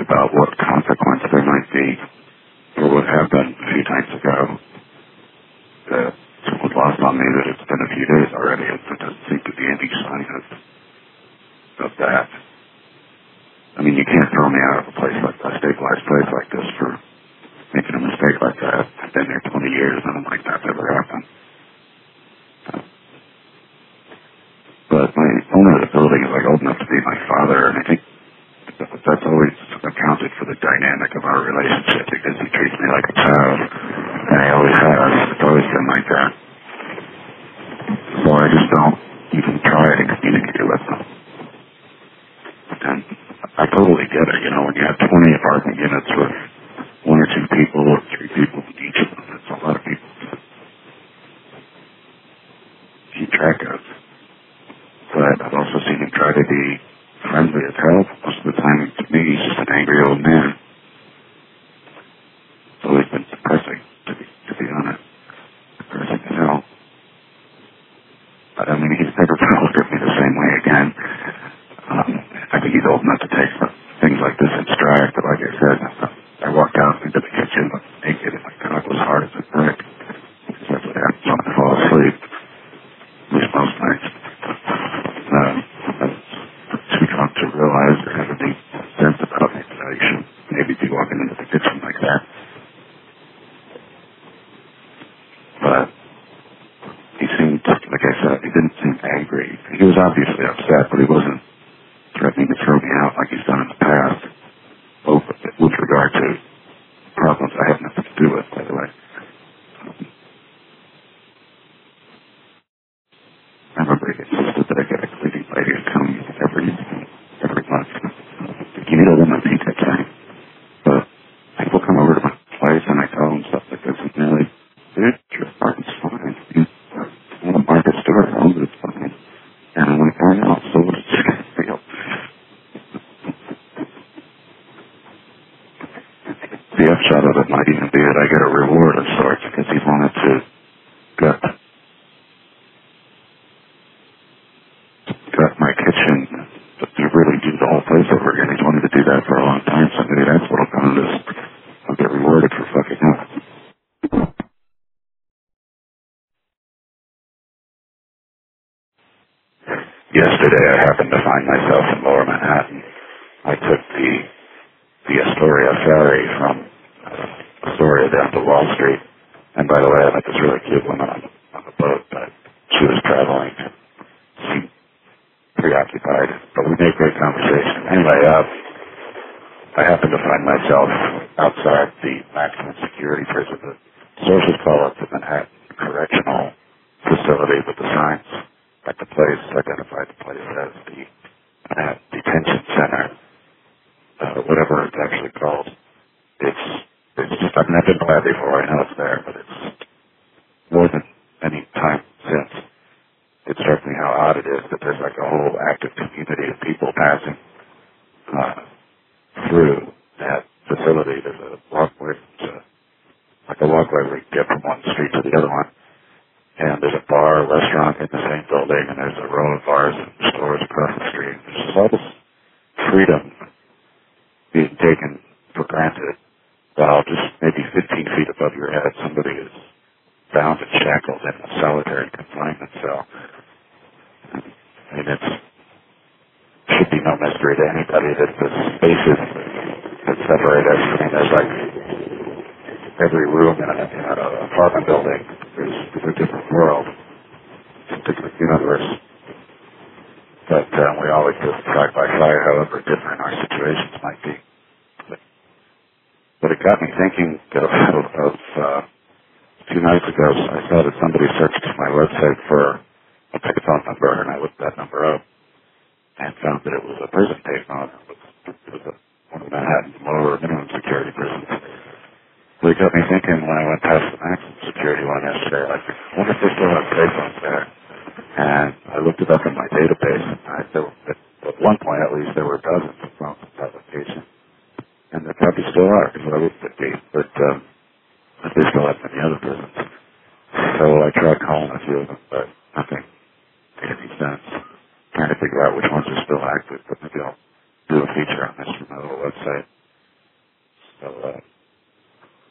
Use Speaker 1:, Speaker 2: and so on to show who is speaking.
Speaker 1: about what consequence there might be for what happened a few nights ago. It was lost on me that it's been a few days already, and there doesn't seem to be any sign of that. I mean, you can't throw me out of a stabilized place like this for making a mistake like that. I've been there 20 years, and nothing like that's ever happened. But my owner of the building is old enough to be my father, and I think that's always accounted for the dynamic of our relationship, because he treats me like a child, and he always has. It's always been like that. So I just don't even try to communicate with them. And I totally get it, when you have 20 apartment units with 1 or 2 people or 3 people in each of them, it's a lot of people to keep track of. But I've also seen him try to be friendly as hell. Most of the time, to me, he's just an angry old man. It's always been depressing, to be honest. Depressing as hell. But I mean, he's never going to look at me the same way again. I think he's old enough to take things like this in stride. But like I said, I walked out into the kitchen naked, and my cock was hard as a brick. That's what happens when I fall asleep. At least most nights. I'm too drunk to realize or have any sense about it. I should maybe be walking into the kitchen like that. But he seemed, like I said, he didn't seem angry. He was obviously upset, but he wasn't threatening to throw me out like he's done in the past. With regard to problems I have nothing to do with, by the way. I remember he insisted that I get a cleaning lady to come every month. You need a woman, he kept saying. But people come over to my place and I tell them stuff like this, and they're like, dude, your apartment's fine. You want to market store at home, but it's fine. And I'm like, I know, so what is it going to feel? The upshot of it might even be that I get a reward of sorts, because he wanted to gut my kitchen, but to really do the whole place over again. He's wanted to do that for a long time, so maybe that's what'll come to this. I'll get rewarded for fucking up. Yesterday I happened to find myself in Lower Manhattan. I took the Astoria ferry from Astoria down to Wall Street. And by the way, I met this really cute woman on the boat, but she was traveling and seemed preoccupied, but we made great conversation. Anyway, I happened to find myself outside the maximum security prison. The sources call it the Manhattan Correctional Facility, but the signs at the place identified the place as the Manhattan Detention Center, whatever it's actually called. It's just, I've never been by before, I know it's there, but it's more than any time since. It struck me how odd it is that there's a whole active community of people passing through that facility. There's a walkway, like a walkway where you can get from one street to the other one. And there's a bar, restaurant in the same building, and there's a row of bars and stores across the street. There's just all this freedom being taken for granted, while just maybe 15 feet above your head, somebody is bound and shackled in a solitary confinement cell. I mean, it should be no mystery to anybody that the spaces that separate us. I mean, there's every room in an apartment building is a different world, a different universe. But we always live side by side, however different our situations might be. But it got me thinking of a few nights ago, I saw that somebody searched my website for a payphone number, and I looked that number up and found that it was a prison payphone. It was one of Manhattan's lower minimum security prisons. So it got me thinking when I went past the maximum security one yesterday, I wonder if they still have payphones there. And I looked it up in my database, and at one point at least there were dozens of phones in that location. And there probably still are, because I looked at the but they still have many other prisons. So I tried calling a few of them, but nothing made any sense. Trying to figure out which ones are still active, but maybe I'll do a feature on this from my little website. So